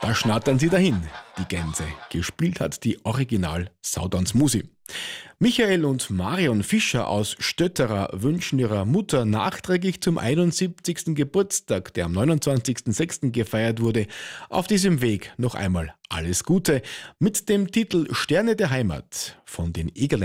Da schnattern sie dahin, die Gänse. Gespielt hat die Original Saudans Musi. Michael und Marion Fischer aus Stötterer wünschen ihrer Mutter nachträglich zum 71. Geburtstag, der am 29.06. gefeiert wurde, auf diesem Weg noch einmal alles Gute mit dem Titel Sterne der Heimat von den Egerländern.